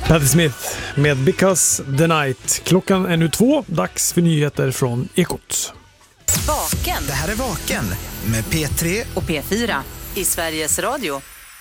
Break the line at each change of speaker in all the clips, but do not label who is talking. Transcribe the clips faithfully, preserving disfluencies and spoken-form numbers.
Patti Smith med Because the Night. Klockan är nu två, dags för nyheter från Ekot.
Vaken.
Det här är Vaken med P tre
och P fyra i Sveriges Radio.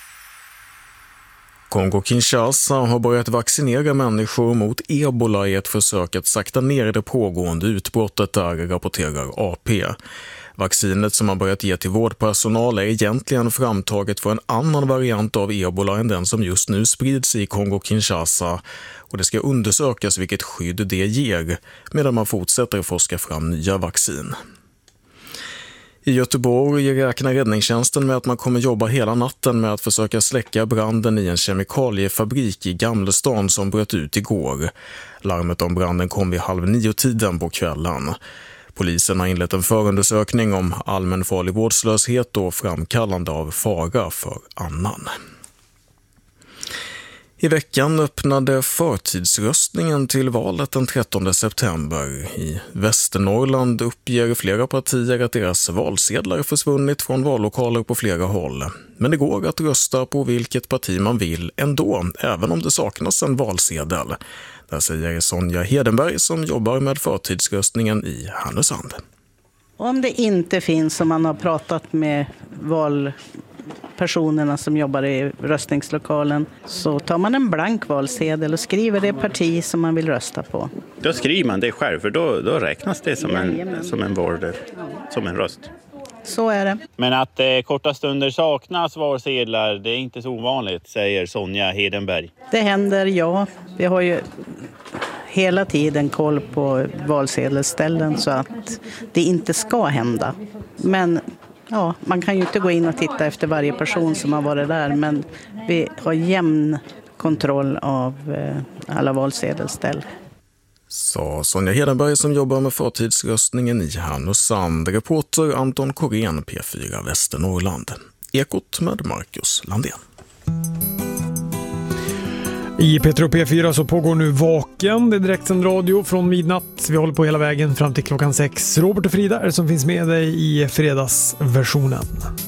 Kongo-Kinshasa har börjat vaccinera människor mot ebola i ett försök att sakta ner det pågående utbrottet där, rapporterar A P. Vaccinet som har börjat ge till vårdpersonal är egentligen framtaget för en annan variant av ebola än den som just nu sprids i Kongo-Kinshasa, och det ska undersökas vilket skydd det ger medan man fortsätter forska fram nya vaccin. I Göteborg räknar räddningstjänsten med att man kommer jobba hela natten med att försöka släcka branden i en kemikaliefabrik i Gamlestan som bröt ut igår. Larmet om branden kom vid halv nio tiden på kvällen. Polisen har inlett en förundersökning om allmänfarlig vårdslöshet och framkallande av fara för annan. I veckan öppnade förtidsröstningen till valet den trettonde september. I Västernorrland uppger flera partier att deras valsedlar försvunnit från vallokaler på flera håll. Men det går att rösta på vilket parti man vill ändå, även om det saknas en valsedel. Där säger Sonja Hedenberg som jobbar med förtidsröstningen i Härnösand.
Om det inte finns, som man har pratat med valpersonerna som jobbar i röstningslokalen, så tar man en blank valsedel och skriver det parti som man vill rösta på.
Då skriver man det själv, för då, då räknas det som en, som en vård, som en röst.
Så är det.
Men att eh, korta stunder saknas valsedlar, det är inte så ovanligt, säger Sonja Hedenberg.
Det händer, ja. Vi har ju hela tiden koll på valsedelställen så att det inte ska hända. Men ja, man kan ju inte gå in och titta efter varje person som har varit där, men vi har jämn kontroll av eh, alla valsedelställ.
Sa Sonja Hedenberg som jobbar med förtidsröstningen i Härnösand. Reporter Anton Korén, P fyra Västernorrland. Ekot med Marcus Landén.
I P tre och P fyra så pågår nu Vaken. Det är direktsänd radio från midnatt. Vi håller på hela vägen fram till klockan sex. Robert och Frida är det som finns med dig i fredagsversionen.